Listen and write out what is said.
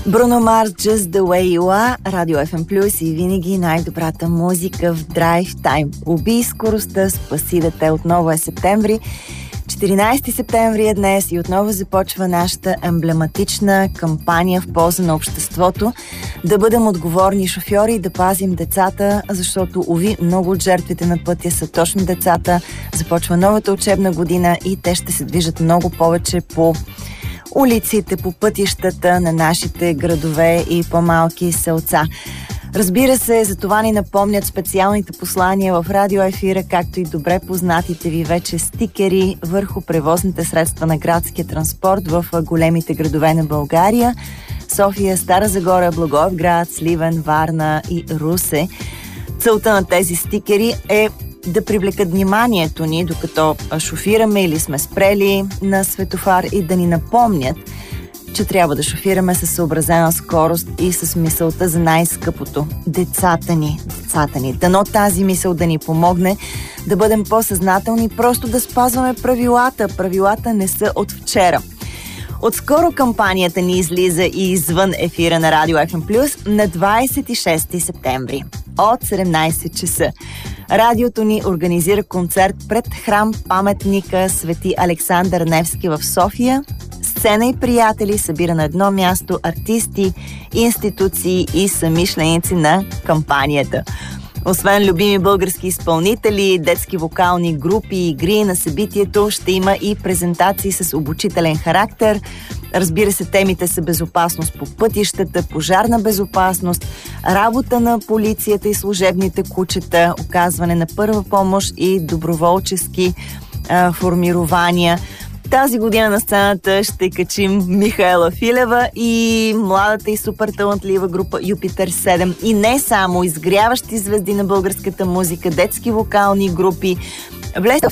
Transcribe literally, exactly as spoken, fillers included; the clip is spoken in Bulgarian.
Бруно Марс, Just the Way You Are, Радио Еф Ем Плюс и винаги най-добрата музика в драйв тайм. Убий скоростта, спаси дете. Отново е септември. четиринайсети септември е днес и отново започва нашата емблематична кампания в полза на обществото да бъдем отговорни шофьори и да пазим децата, защото, уви, много от жертвите на пътя са точно децата. Започва новата учебна година и те ще се движат много повече по улиците, по пътищата на нашите градове и по-малки селца. Разбира се, за това ни напомнят специалните послания в радиоефира, както и добре познатите ви вече стикери върху превозните средства на градския транспорт в големите градове на България: София, Стара Загора, Благоевград, Сливен, Варна и Русе. Целта на тези стикери е да привлекат вниманието ни, докато шофираме или сме спрели на светофар, и да ни напомнят, че трябва да шофираме със съобразена скорост и с мисълта за най-скъпото – децата ни. Децата ни. Дано тази мисъл да ни помогне да бъдем по-съзнателни, просто да спазваме правилата. Правилата не са от вчера. Отскоро кампанията ни излиза и извън ефира на Радио Еф Ем Плюс на двайсет и шести септември от седемнайсет часа. Радиото ни организира концерт пред храм паметника Свети Александър Невски в София. Сцена и приятели събира на едно място артисти, институции и самишленици на кампанията. Освен любими български изпълнители, детски вокални групи и игри, на събитието ще има и презентации с обучителен характер. Разбира се, темите са безопасност по пътищата, пожарна безопасност, работа на полицията и служебните кучета, оказване на първа помощ и доброволчески а, формирования. Тази година на сцената ще качим Михаела Филева и младата и супер талантлива група Юпитер седем. И не само изгряващи звезди на българската музика, детски вокални групи. Влезте в